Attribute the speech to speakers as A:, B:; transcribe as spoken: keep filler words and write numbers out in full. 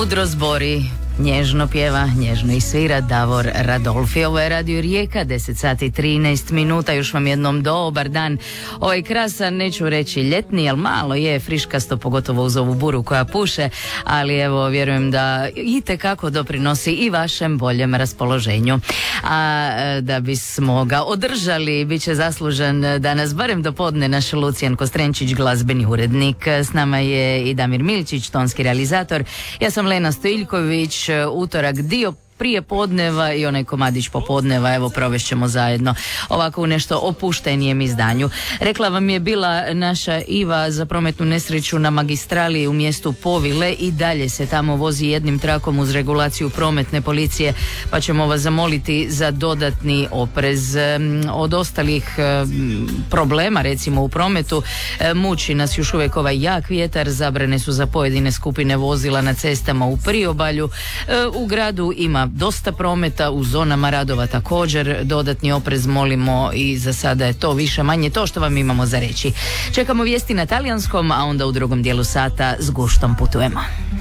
A: Mudro zbori, nježno pjeva, nježno i svira Davor Radolfi. Ovo je Radio Rijeka, deset sati trinaest minuta, još vam jednom dobar dan. Ovaj krasan, neću reći ljetni, ali malo je friškasto, pogotovo uz ovu buru koja puše, ali evo, vjerujem da itekako doprinosi i vašem boljem raspoloženju. A da bismo ga održali, bit će zaslužen danas barem do podne naš Lucijan Kostrenčić, glazbeni urednik. S nama je i Damir Milčić, tonski realizator. Ja sam Lena Stojiljković. Utorak dio prije podneva i onaj komadić popodneva, evo provešćemo zajedno ovako u nešto opuštenijem izdanju. Rekla vam je bila naša Iva za prometnu nesreću na magistrali u mjestu Povile, i dalje se tamo vozi jednim trakom uz regulaciju prometne policije, pa ćemo vas zamoliti za dodatni oprez. Od ostalih problema recimo u prometu muči nas još uvijek ovaj jak vjetar, zabrane su za pojedine skupine vozila na cestama u priobalju. U gradu ima dosta prometa, u zonama radova također dodatni oprez molimo, i za sada je to više manje to što vam imamo za reći. Čekamo vijesti na talijanskom, a onda u drugom dijelu sata s guštom putujemo.